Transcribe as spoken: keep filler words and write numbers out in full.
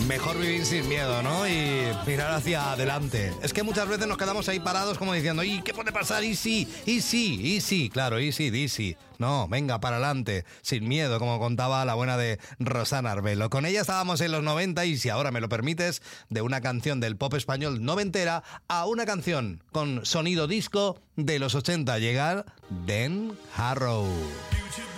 Mejor vivir sin miedo, ¿no? Y mirar hacia adelante. Es que muchas veces nos quedamos ahí parados como diciendo, ¿y qué puede pasar? ¿Y sí? ¿Y sí? ¿Y sí? Claro, ¿y sí? ¿Y sí? No, venga, para adelante, sin miedo, como contaba la buena de Rosana Arbelo. Con ella estábamos en los noventa y, si ahora me lo permites, de una canción del pop español noventera a una canción con sonido disco de los ochenta. Llegar Dan Harrow.